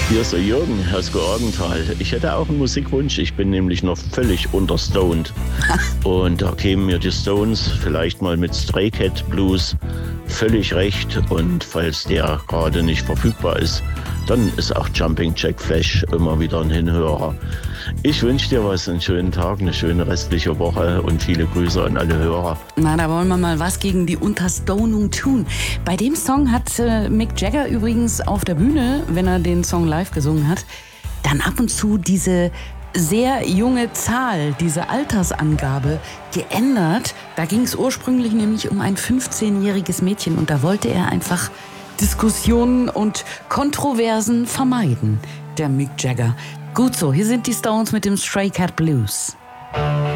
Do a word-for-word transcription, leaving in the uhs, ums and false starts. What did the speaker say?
Hier ist der Jürgen aus Georgenthal. Ich hätte auch einen Musikwunsch. Ich bin nämlich noch völlig unterstoned. Und da kämen mir die Stones vielleicht mal mit Stray Cat Blues völlig recht. Und falls der gerade nicht verfügbar ist, dann ist auch Jumping Jack Flash immer wieder ein Hinhörer. Ich wünsche dir was, einen schönen Tag, eine schöne restliche Woche und viele Grüße an alle Hörer. Na, da wollen wir mal was gegen die Unterstonung tun. Bei dem Song hat äh, Mick Jagger übrigens auf der Bühne, wenn er den Song live gesungen hat, dann ab und zu diese sehr junge Zahl, diese Altersangabe geändert. Da ging es ursprünglich nämlich um ein fünfzehnjähriges Mädchen und da wollte er einfach Diskussionen und Kontroversen vermeiden, der Mick Jagger. Gut so, hier sind die Stones mit dem Stray Cat Blues.